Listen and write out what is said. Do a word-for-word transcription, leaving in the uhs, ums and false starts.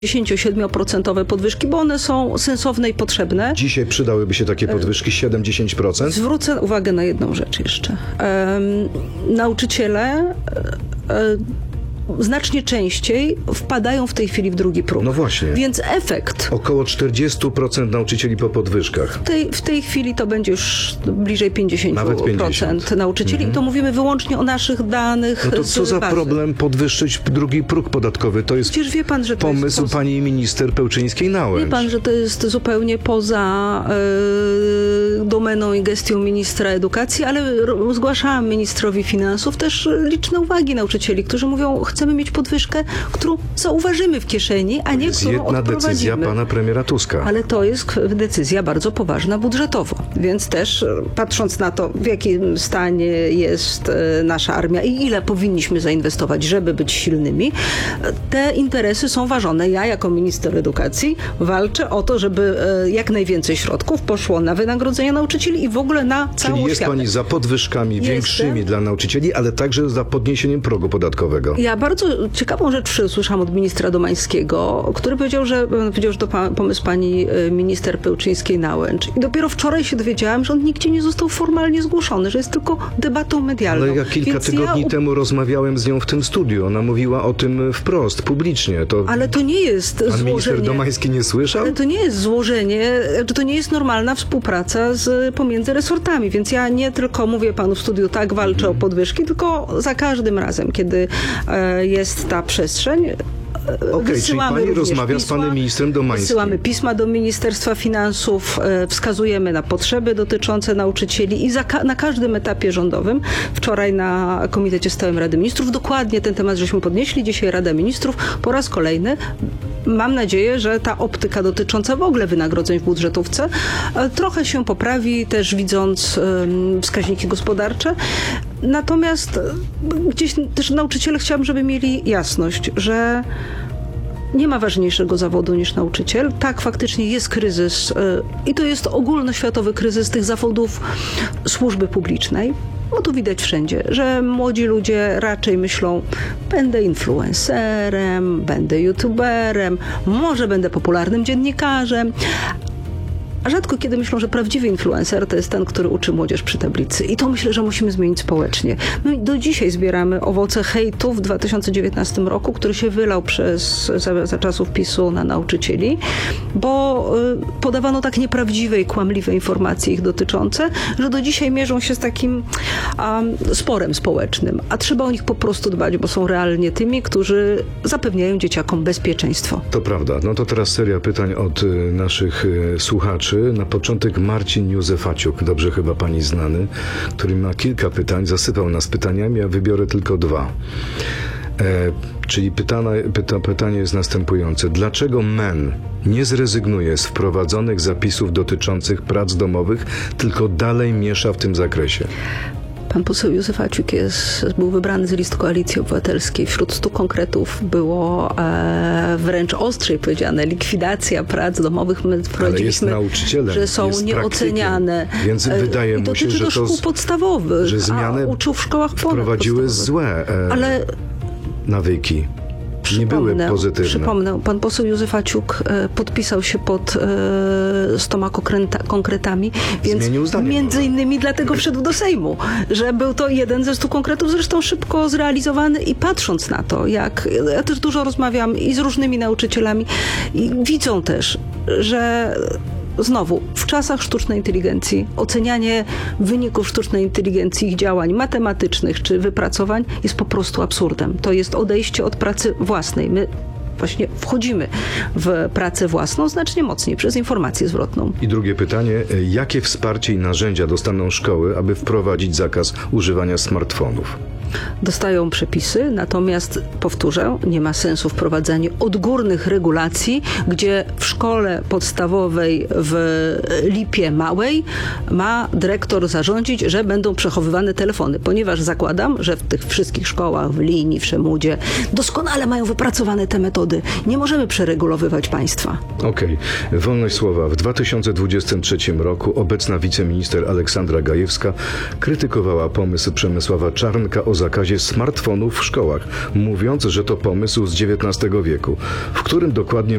dziesięć siedem procent podwyżki, bo one są sensowne i potrzebne. Dzisiaj przydałyby się takie podwyżki siedem do dziesięciu procent? Zwrócę uwagę na jedną rzecz jeszcze. Um, nauczyciele um, znacznie częściej wpadają w tej chwili w drugi próg. No właśnie. Więc efekt... Około czterdzieści procent nauczycieli po podwyżkach. W tej, w tej chwili to będzie już bliżej pięćdziesiąt procent Nawet pięćdziesiąt nauczycieli. Mhm. I to mówimy wyłącznie o naszych danych. No to co za bazy. problem podwyższyć drugi próg podatkowy? To jest Przecież wie pan, że to pomysł jest poza... pani minister Pełczyńskiej-Nałęcz. Wie pan, że to jest zupełnie poza e, domeną i gestią ministra edukacji, ale zgłaszałam ministrowi finansów też liczne uwagi nauczycieli, którzy mówią, chcemy mieć podwyżkę, którą zauważymy w kieszeni, a nie jest którą jedna odprowadzimy. decyzja pana premiera Tuska. Ale to jest decyzja bardzo poważna budżetowo. Więc też patrząc na to, w jakim stanie jest nasza armia i ile powinniśmy zainwestować, żeby być silnymi, te interesy są ważone. Ja jako minister edukacji walczę o to, żeby jak najwięcej środków poszło na wynagrodzenia nauczycieli i w ogóle na całą Czyli jest oświatę. pani za podwyżkami Jestem. większymi dla nauczycieli, ale także za podniesieniem progu podatkowego. Ja bardzo ciekawą rzecz usłyszałam od ministra Domańskiego, który powiedział, że, powiedział, że to pa, pomysł pani minister Pełczyńskiej-Nałęcz. I dopiero wczoraj się dowiedziałam, że on nigdzie nie został formalnie zgłoszony, że jest tylko debatą medialną. Ale ja kilka Więc tygodni ja... temu rozmawiałem z nią w tym studiu. Ona mówiła o tym wprost, publicznie. To Ale to nie jest pan złożenie... minister Domański nie słyszał? Ale to nie jest złożenie, to nie jest normalna współpraca z, pomiędzy resortami, więc ja nie tylko mówię panu w studiu, tak, walczę o podwyżki, tylko za każdym razem, kiedy e, jest ta przestrzeń, Okej, okay, czyli pani rozmawia pisma, z panem ministrem Domańskim. Wysyłamy pisma do Ministerstwa Finansów, e, wskazujemy na potrzeby dotyczące nauczycieli i za ka- na każdym etapie rządowym. Wczoraj na Komitecie Stałym Rady Ministrów dokładnie ten temat żeśmy podnieśli. Dzisiaj Rada Ministrów po raz kolejny. Mam nadzieję, że ta optyka dotycząca w ogóle wynagrodzeń w budżetówce e, trochę się poprawi, też widząc e, wskaźniki gospodarcze. Natomiast e, gdzieś też nauczyciele chciałabym, żeby mieli jasność, że nie ma ważniejszego zawodu niż nauczyciel. Tak, faktycznie jest kryzys i to jest ogólnoświatowy kryzys tych zawodów służby publicznej. No to widać wszędzie, że młodzi ludzie raczej myślą, będę influencerem, będę youtuberem, może będę popularnym dziennikarzem. A rzadko kiedy myślą, że prawdziwy influencer to jest ten, który uczy młodzież przy tablicy. I to myślę, że musimy zmienić społecznie. My do dzisiaj zbieramy owoce hejtu w dwa tysiące dziewiętnastym roku, który się wylał przez, za, za czasów PiSu na nauczycieli, bo y, podawano tak nieprawdziwe i kłamliwe informacje ich dotyczące, że do dzisiaj mierzą się z takim um, sporem społecznym. A trzeba o nich po prostu dbać, bo są realnie tymi, którzy zapewniają dzieciakom bezpieczeństwo. To prawda. No to teraz seria pytań od y, naszych y, słuchaczy. Na początek Marcin Józefaciuk, dobrze chyba pani znany, który ma kilka pytań, zasypał nas pytaniami, ja wybiorę tylko dwa. E, czyli pytana, pyta, pytanie jest następujące. Dlaczego M E N nie zrezygnuje z wprowadzonych zapisów dotyczących prac domowych, tylko dalej miesza w tym zakresie? Pan poseł Józefaciuk jest, był wybrany z list Koalicji Obywatelskiej. Wśród stu konkretów było e, wręcz ostrzej powiedziane likwidacja prac domowych. My wprowadziliśmy, że są jest nieoceniane. Praktykiem, więc wydaje I mu się, że do szkół to podstawowych, że zmiany a uczył w szkołach wprowadziły złe e, Ale nawyki. Nie były pozytywne. Przypomnę, pan poseł Józefaciuk e, podpisał się pod e, stoma konkreta, konkretami, więc Zmienił zdanie między może. innymi dlatego wszedł do Sejmu, że był to jeden ze stu konkretów, zresztą szybko zrealizowany i patrząc na to, jak ja też dużo rozmawiam i z różnymi nauczycielami i widzą też, że znowu, w czasach sztucznej inteligencji ocenianie wyników sztucznej inteligencji, ich działań matematycznych czy wypracowań jest po prostu absurdem. To jest odejście od pracy własnej. My właśnie wchodzimy w pracę własną znacznie mocniej przez informację zwrotną. I drugie pytanie. Jakie wsparcie i narzędzia dostaną szkoły, aby wprowadzić zakaz używania smartfonów? Dostają przepisy, natomiast powtórzę, nie ma sensu wprowadzanie odgórnych regulacji, gdzie w szkole podstawowej w Lipie Małej ma dyrektor zarządzić, że będą przechowywane telefony, ponieważ zakładam, że w tych wszystkich szkołach, w Linii, w Szemudzie doskonale mają wypracowane te metody. Nie możemy przeregulowywać państwa. Okej. Okay. Wolność słowa. W dwa tysiące dwudziestym trzecim roku obecna wiceminister Aleksandra Gajewska krytykowała pomysł Przemysława Czarnka o zakazie smartfonów w szkołach, mówiąc, że to pomysł z dziewiętnastego wieku. W którym dokładnie